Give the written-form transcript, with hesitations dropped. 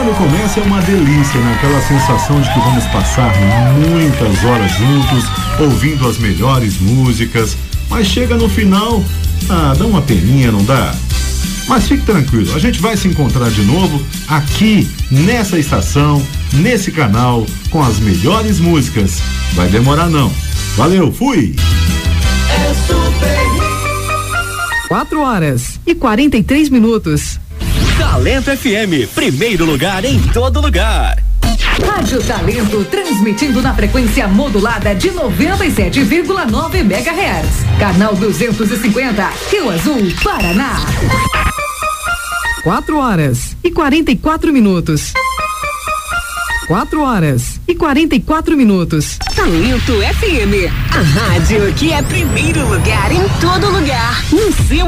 no começo é uma delícia, né? Aquela sensação de que vamos passar muitas horas juntos, ouvindo as melhores músicas, mas chega no final, dá uma peninha, não dá? Mas fique tranquilo, a gente vai se encontrar de novo aqui, nessa estação, nesse canal, com as melhores músicas. Vai demorar não. Valeu, fui! É Super 4h43. Talento FM, primeiro lugar em todo lugar. Rádio Talento, transmitindo na frequência modulada de 97,9 MHz. Canal 250, Rio Azul, Paraná. 4h44. 4h44. Talento FM, a rádio que é primeiro lugar em todo lugar. No seu